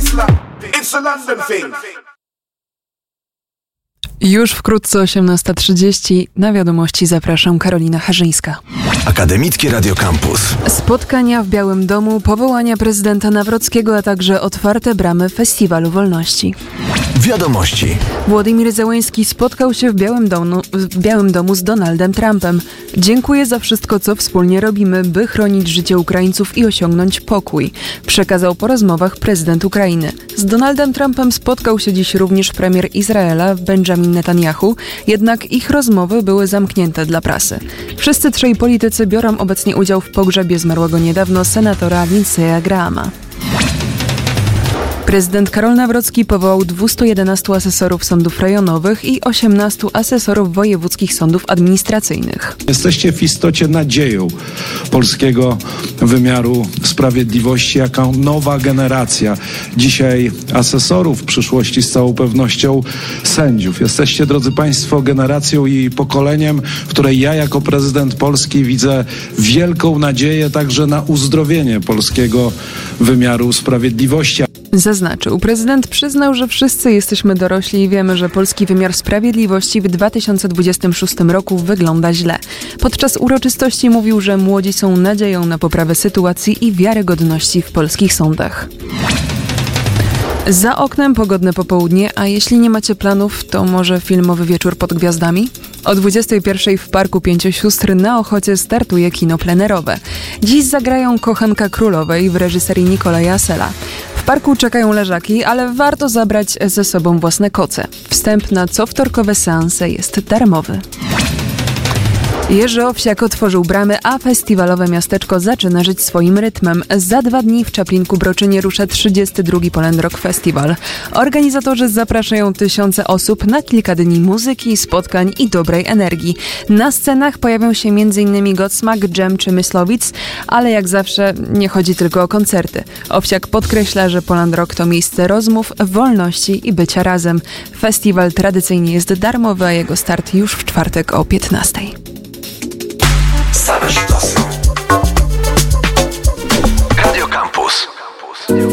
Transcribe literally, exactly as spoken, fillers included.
It's a London thing. Już wkrótce osiemnasta trzydzieści. Na wiadomości zapraszam, Karolina Harzyńska. Akademickie Radio Campus. Spotkania w Białym Domu, powołania prezydenta Nawrockiego, a także otwarte bramy Festiwalu Wolności. Wiadomości. Władimir Zełenski spotkał się w Białym Domu, w Białym Domu z Donaldem Trumpem. Dziękuję za wszystko, co wspólnie robimy, by chronić życie Ukraińców i osiągnąć pokój, przekazał po rozmowach prezydent Ukrainy. Z Donaldem Trumpem spotkał się dziś również premier Izraela Benjamin Netanyahu, jednak ich rozmowy były zamknięte dla prasy. Wszyscy trzej politycy biorą obecnie udział w pogrzebie zmarłego niedawno senatora Lindsey'a Grahama. Prezydent Karol Nawrocki powołał dwieście jedenastu asesorów sądów rejonowych i osiemnastu asesorów wojewódzkich sądów administracyjnych. Jesteście w istocie nadzieją polskiego wymiaru sprawiedliwości, jako nowa generacja dzisiaj asesorów, w przyszłości z całą pewnością sędziów. Jesteście, drodzy Państwo, generacją i pokoleniem, w której ja jako prezydent Polski widzę wielką nadzieję także na uzdrowienie polskiego wymiaru sprawiedliwości. Zaznaczył. Prezydent przyznał, że wszyscy jesteśmy dorośli i wiemy, że polski wymiar sprawiedliwości w dwa tysiące dwudziestym szóstym roku wygląda źle. Podczas uroczystości mówił, że młodzi są nadzieją na poprawę sytuacji i wiarygodności w polskich sądach. Za oknem pogodne popołudnie, a jeśli nie macie planów, to może filmowy wieczór pod gwiazdami? O dwudziestej pierwszej w Parku Pięciu Sióstr na Ochocie startuje kino plenerowe. Dziś zagrają Kochanka Królowej w reżyserii Nikolaja Asela. W parku czekają leżaki, ale warto zabrać ze sobą własne koce. Wstęp na cowtorkowe seanse jest darmowy. Jerzy Owsiak otworzył bramy, a festiwalowe miasteczko zaczyna żyć swoim rytmem. Za dwa dni w Czaplinku-Broczynie rusza trzydziesty drugi Poland Rock Festival. Organizatorzy zapraszają tysiące osób na kilka dni muzyki, spotkań i dobrej energii. Na scenach pojawią się m.in. Godsmack, Jam czy Myslowic, ale jak zawsze nie chodzi tylko o koncerty. Owsiak podkreśla, że Poland Rock to miejsce rozmów, wolności i bycia razem. Festiwal tradycyjnie jest darmowy, a jego start już w czwartek o piętnastej. Same sztosy.